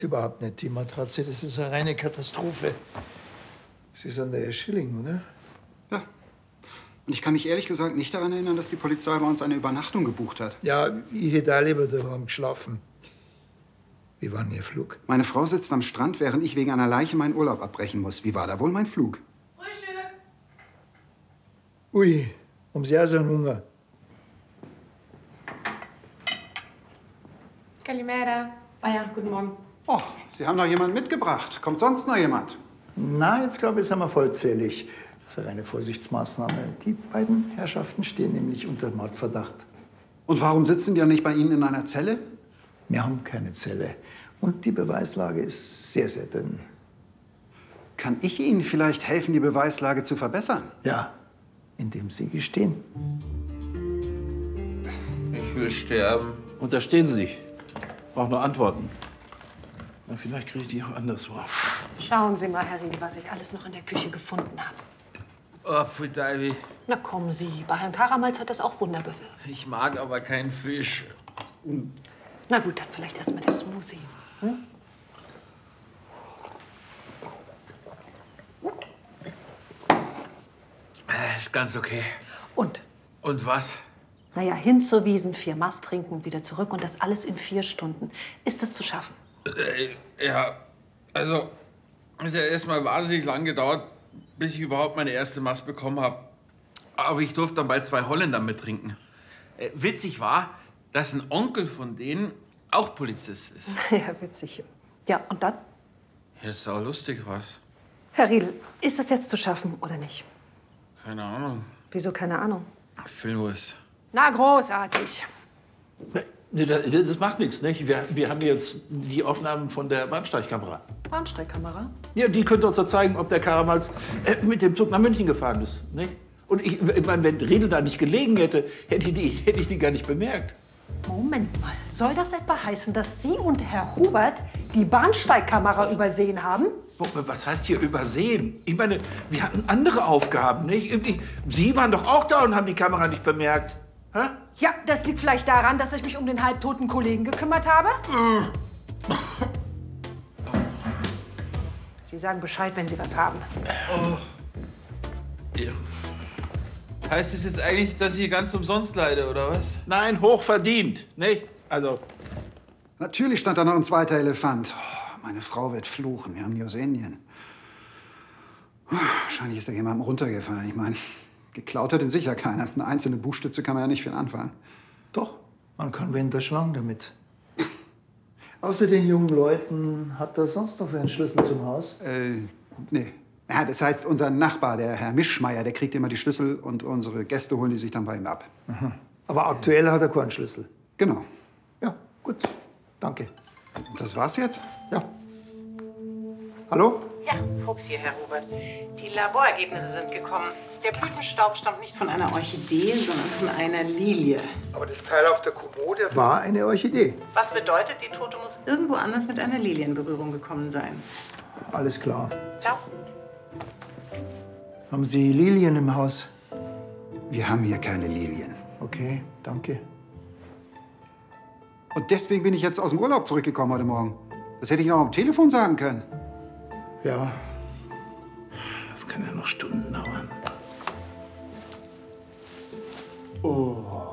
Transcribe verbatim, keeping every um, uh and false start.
Überhaupt nicht. Die Matratze, das ist eine reine Katastrophe. Sie ist an der Herr Schilling, oder? Ja. Und ich kann mich ehrlich gesagt nicht daran erinnern, dass die Polizei bei uns eine Übernachtung gebucht hat. Ja, ich hätte auch lieber daheim geschlafen. Wie war denn Ihr Flug? Meine Frau sitzt am Strand, während ich wegen einer Leiche meinen Urlaub abbrechen muss. Wie war da wohl mein Flug? Frühstück! Ui, haben Sie auch so einen Hunger? Kalimera. Baja, guten Morgen. Oh, Sie haben noch jemanden mitgebracht. Kommt sonst noch jemand? Na, jetzt glaube ich, sind wir vollzählig. Das ist eine Vorsichtsmaßnahme. Die beiden Herrschaften stehen nämlich unter Mordverdacht. Und warum sitzen die ja nicht bei Ihnen in einer Zelle? Wir haben keine Zelle. Und die Beweislage ist sehr, sehr dünn. Kann ich Ihnen vielleicht helfen, die Beweislage zu verbessern? Ja, indem Sie gestehen. Ich will sterben. Und da stehen Sie. Brauche nur Antworten. Na, vielleicht kriege ich die auch anderswo. Schauen Sie mal, Herr Riedl, was ich alles noch in der Küche gefunden habe. Oh, pfui Deivi. Na kommen Sie, bei Herrn Karamalz hat das auch Wunder bewirkt. Ich mag aber keinen Fisch. Na gut, dann vielleicht erst mal der Smoothie. Hm? Ist ganz okay. Und? Und was? Naja, hin zur Wiesen, vier Mast trinken und wieder zurück und das alles in vier Stunden. Ist das zu schaffen? Äh, ja, also, es hat ja erstmal wahnsinnig lang gedauert, bis ich überhaupt meine erste Mast bekommen habe. Aber ich durfte dann bei zwei Holländern mittrinken. Äh, witzig war, dass ein Onkel von denen auch Polizist ist. Ja, witzig. Ja, und dann? Ja, ist auch lustig was. Herr Riedl, ist das jetzt zu schaffen oder nicht? Keine Ahnung. Wieso keine Ahnung? Filmriss. Na, großartig. Nee, das, das macht nichts, nicht? Wir, wir haben jetzt die Aufnahmen von der Bahnsteigkamera. Bahnsteigkamera? Ja, die könnte uns doch zeigen, ob der Karamalz äh, mit dem Zug nach München gefahren ist, nicht? Und ich, ich meine, wenn Riedl da nicht gelegen hätte, hätte ich, die, hätte ich die gar nicht bemerkt. Moment mal, soll das etwa heißen, dass Sie und Herr Hubert die Bahnsteigkamera übersehen haben? Was heißt hier übersehen? Ich meine, wir hatten andere Aufgaben, nicht? Ich, Sie waren doch auch da und haben die Kamera nicht bemerkt. Hä? Ja, das liegt vielleicht daran, dass ich mich um den halbtoten Kollegen gekümmert habe. Sie sagen Bescheid, wenn Sie was haben. Oh. Ja. Heißt es jetzt eigentlich, dass ich hier ganz umsonst leide, oder was? Nein, hochverdient, nicht? Also. Natürlich stand da noch ein zweiter Elefant. Oh, meine Frau wird fluchen. Wir haben die aus Indien. Oh, wahrscheinlich ist da jemandem runtergefallen. Ich meine, geklaut hat ihn sicher keiner. Eine einzelne Buchstütze kann man ja nicht viel anfangen. Doch, man kann wen erschlagen damit. Außer den jungen Leuten, hat er sonst noch einen Schlüssel zum Haus? Äh, nee. Ja, das heißt, unser Nachbar, der Herr Mischmeier, der kriegt immer die Schlüssel und unsere Gäste holen die sich dann bei ihm ab. Aha. Aber aktuell hat er keinen Schlüssel. Genau. Ja, gut. Danke. Das war's jetzt? Ja. Hallo? Ja, Fuchs hier, Herr Hubert. Die Laborergebnisse sind gekommen. Der Blütenstaub stammt nicht von einer Orchidee, sondern von einer Lilie. Aber das Teil auf der Kommode war eine Orchidee. Was bedeutet, die Tote muss irgendwo anders mit einer Lilie in Berührung gekommen sein. Alles klar. Ciao. Haben Sie Lilien im Haus? Wir haben hier keine Lilien. Okay, danke. Und deswegen bin ich jetzt aus dem Urlaub zurückgekommen heute Morgen. Das hätte ich noch am Telefon sagen können. Ja. Das kann ja noch Stunden dauern. Oh.